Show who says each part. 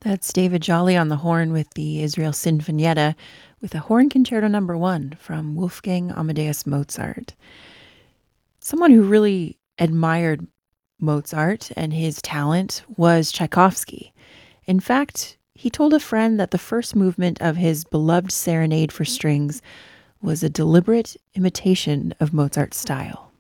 Speaker 1: That's David Jolly on the horn with the Israel Sinfonietta with a horn concerto number 1 from Wolfgang Amadeus Mozart. Someone who really admired Mozart and his talent was Tchaikovsky. In fact, he told a friend that the first movement of his beloved Serenade for Strings was a deliberate imitation of Mozart's style.